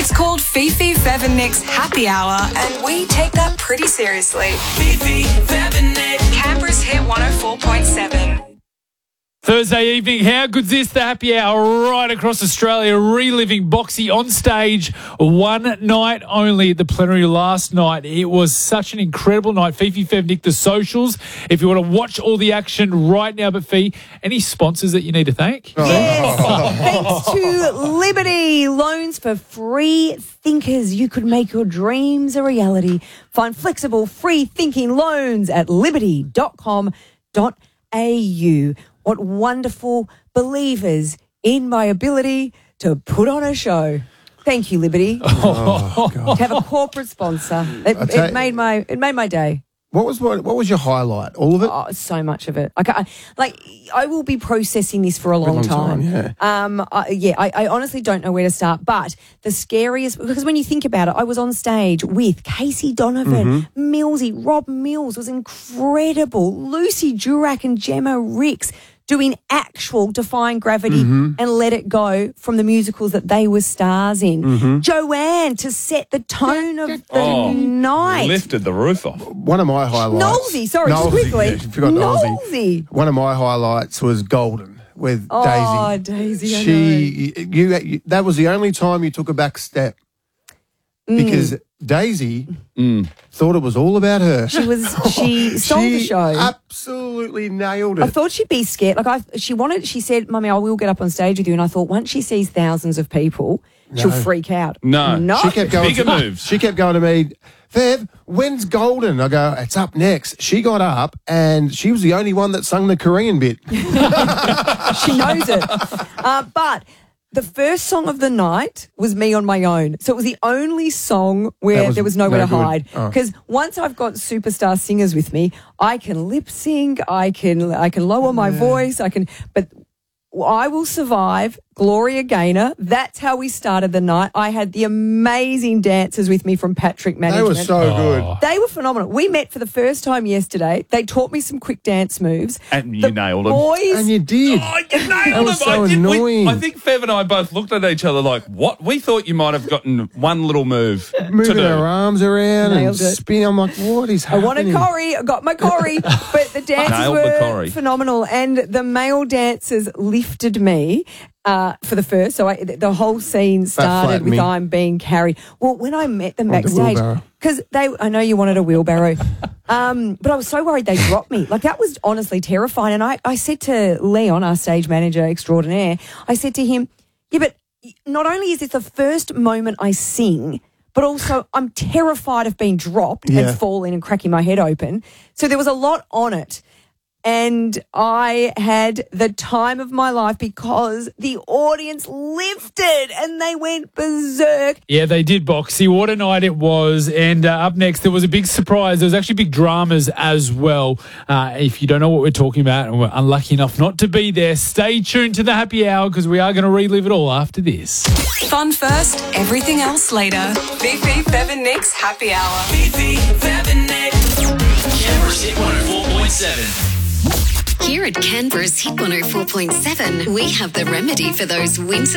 It's called Fifi, Fev and Nick's Happy Hour, and we take that pretty seriously. Fifi, Fev and Nick. Canberra's Hit 104.7. Thursday evening, how good's this? The happy hour right across Australia, reliving Boxy on stage, one night only at the plenary last night. It was such an incredible night. Fifi, Fev, Nick, the socials. If you want to watch all the action right now, but Fee, any sponsors that you need to thank? Yes, thanks to Liberty. Loans for free thinkers. You could make your dreams a reality. Find flexible, free thinking loans at liberty.com.au. What wonderful believers in my ability to put on a show. Thank you, Liberty. To have a corporate sponsor. It made my day. What was your highlight? All of it? Oh, so much of it. I will be processing this for a long time. Yeah. I honestly don't know where to start. But the scariest, because when you think about it, I was on stage with Casey Donovan, Millsy, Rob Mills was incredible, Lucy Durack and Gemma Ricks doing actual Defying Gravity and Let It Go from the musicals that they were stars in. Joanne to set the tone of the night. Lifted the roof off. One of my highlights. Nosy, just quickly. Yeah, forgot Nosy. One of my highlights was Golden with Daisy. Oh, Daisy, that was the only time you took a back step because Daisy thought it was all about her. She stole the show. Absolutely nailed it. I thought she'd be scared. She said, Mummy, I will get up on stage with you. And I thought once she sees thousands of people, she'll freak out. No. She kept going bigger moves. She kept going to me, Fev, when's Golden? I go, it's up next. She got up and she was the only one that sung the Korean bit. She knows it. But the first song of the night was Me on My Own. So it was the only song where there was nowhere to hide. Because once I've got superstar singers with me, I can lip sync, I can lower my voice, but I Will Survive, Gloria Gaynor. That's how we started the night. I had the amazing dancers with me from Patrick Management. They were so good. They were phenomenal. We met for the first time yesterday. They taught me some quick dance moves. And you nailed them. Boys, and you did. Oh, you nailed them. That was so annoying. I think Fev and I both looked at each other like, what? We thought you might have gotten one little move Moving to do. her arms around Nailed and it. spinning. I'm like, what is happening? I wanted Corrie. I got my Corrie. But the dances Nailed the were Corrie. phenomenal. And the male dancers lifted me for the first. So the whole scene started flattened with me. I'm being carried. Well, when I met them On the backstage, wheelbarrow. because I know you wanted a wheelbarrow, but I was so worried they dropped me. Like, that was honestly terrifying. And I said to Leon, our stage manager extraordinaire, I said to him, yeah, but not only is this the first moment I sing, but also I'm terrified of being dropped and falling and cracking my head open. So there was a lot on it. And I had the time of my life because the audience lifted and they went berserk. Yeah, they did, Boxy. What a night it was. And up next, there was a big surprise. There was actually big dramas as well. If you don't know what we're talking about and we're unlucky enough not to be there, stay tuned to the happy hour because we are going to relive it all after this. Fun first, everything else later. Fifi, Fev and Nick's Happy Hour. Fifi, Fev and Nick. Canberra's Hit 104.7. Here at Canberra's Hit 104.7, we have the remedy for those winter